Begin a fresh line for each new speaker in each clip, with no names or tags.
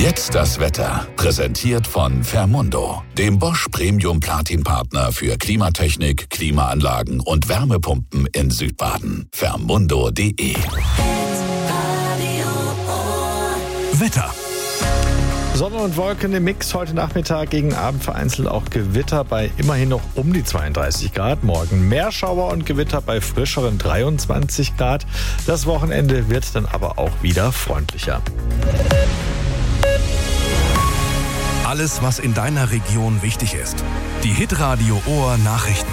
Jetzt das Wetter. Präsentiert von Fermundo, dem Bosch Premium Platin Partner für Klimatechnik, Klimaanlagen und Wärmepumpen in Südbaden. Fermundo.de.
Wetter.
Sonne und Wolken im Mix heute Nachmittag, gegen Abend vereinzelt auch Gewitter bei immerhin noch um die 32 Grad. Morgen mehr Schauer und Gewitter bei frischeren 23 Grad. Das Wochenende wird dann aber auch wieder freundlicher.
Alles, was in deiner Region wichtig ist. Die Hitradio Ohr Nachrichten.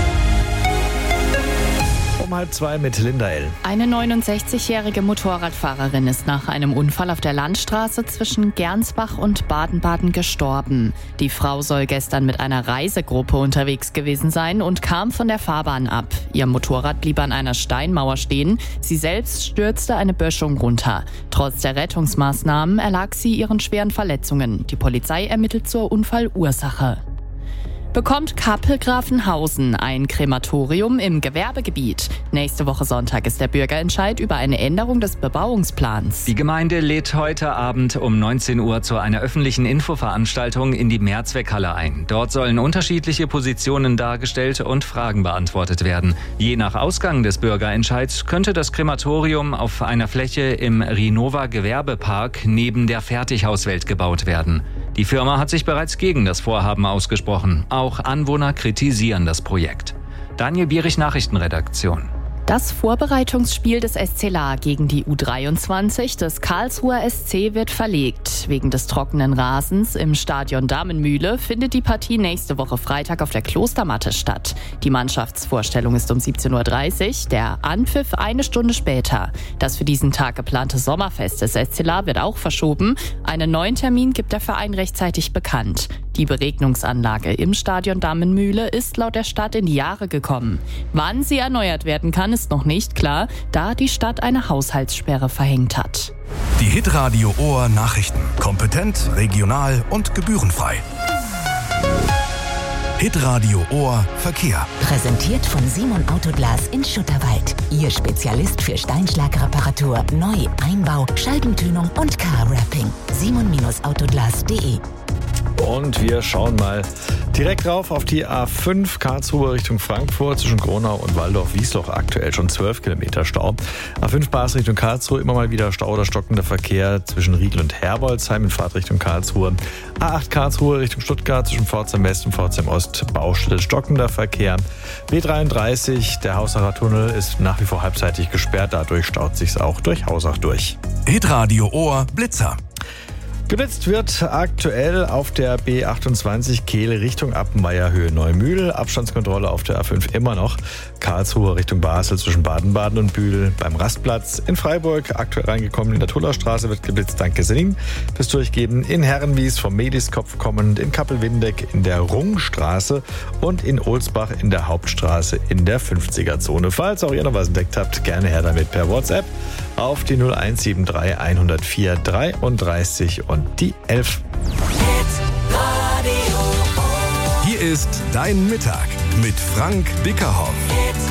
Um 1:30 mit Linda L.
Eine 69-jährige Motorradfahrerin ist nach einem Unfall auf der Landstraße zwischen Gernsbach und Baden-Baden gestorben. Die Frau soll gestern mit einer Reisegruppe unterwegs gewesen sein und kam von der Fahrbahn ab. Ihr Motorrad blieb an einer Steinmauer stehen. Sie selbst stürzte eine Böschung runter. Trotz der Rettungsmaßnahmen erlag sie ihren schweren Verletzungen. Die Polizei ermittelt zur Unfallursache. Bekommt Kappel-Grafenhausen ein Krematorium im Gewerbegebiet? Nächste Woche Sonntag ist der Bürgerentscheid über eine Änderung des Bebauungsplans.
Die Gemeinde lädt heute Abend um 19 Uhr zu einer öffentlichen Infoveranstaltung in die Mehrzweckhalle ein. Dort sollen unterschiedliche Positionen dargestellt und Fragen beantwortet werden. Je nach Ausgang des Bürgerentscheids könnte das Krematorium auf einer Fläche im Rinova Gewerbepark neben der Fertighauswelt gebaut werden. Die Firma hat sich bereits gegen das Vorhaben ausgesprochen. Auch Anwohner kritisieren das Projekt. Daniel Bierich, Nachrichtenredaktion.
Das Vorbereitungsspiel des SC La gegen die U23 des Karlsruher SC wird verlegt. Wegen des trockenen Rasens im Stadion Damenmühle findet die Partie nächste Woche Freitag auf der Klostermatte statt. Die Mannschaftsvorstellung ist um 17.30 Uhr, der Anpfiff eine Stunde später. Das für diesen Tag geplante Sommerfest des SC La wird auch verschoben. Einen neuen Termin gibt der Verein rechtzeitig bekannt. Die Beregnungsanlage im Stadion Damenmühle ist laut der Stadt in die Jahre gekommen. Wann sie erneuert werden kann, ist noch nicht klar, da die Stadt eine Haushaltssperre verhängt hat.
Die Hitradio Ohr Nachrichten. Kompetent, regional und gebührenfrei. Hitradio Ohr Verkehr.
Präsentiert von Simon Autoglas in Schutterwald. Ihr Spezialist für Steinschlagreparatur, Neu-, Einbau, Scheibentönung und Car-Wrapping. simon-autoglas.de.
Und wir schauen mal direkt rauf auf die A5 Karlsruhe Richtung Frankfurt zwischen Gronau und Waldorf-Wiesloch. Aktuell schon 12 Kilometer Stau. A5 Bas Richtung Karlsruhe immer mal wieder Stau oder stockender Verkehr zwischen Riegel und Herbolzheim in Fahrtrichtung Karlsruhe. A8 Karlsruhe Richtung Stuttgart zwischen Pforzheim West und Pforzheim Ost Baustelle stockender Verkehr. B33, der Hausacher Tunnel ist nach wie vor halbseitig gesperrt. Dadurch staut sich's auch durch Hausach durch.
Hitradio Ohr Blitzer.
Geblitzt wird aktuell auf der B28 Kehl Richtung Appenweier Höhe Neumühl. Abstandskontrolle auf der A5 immer noch. Karlsruhe Richtung Basel zwischen Baden-Baden und Bühl. Beim Rastplatz in Freiburg aktuell reingekommen. In der Tullerstraße wird geblitzt. Danke Selin fürs Durchgeben. In Herrenwies vom Mediskopf kommend. In Kappel-Windeck in der Rungstraße. Und in Ohlsbach in der Hauptstraße in der 50er-Zone. Falls auch ihr noch was entdeckt habt, gerne her damit per WhatsApp auf die 0173 104 33 und die 11.
Hier ist dein Mittag mit Frank Dickerhoff.